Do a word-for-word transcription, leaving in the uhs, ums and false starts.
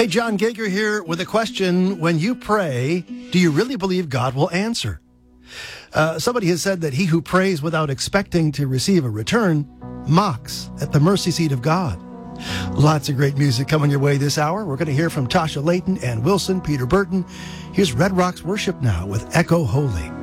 Hey, John Gager here with a question. When you pray, do you really believe God will answer? Uh, somebody has said that he who prays without expecting to receive a return mocks at the mercy seat of God. Lots of great music coming your way this hour. We're going to hear from Tasha Layton, Ann Wilson, Peter Burton. Here's Red Rocks Worship Now with Echo Holy.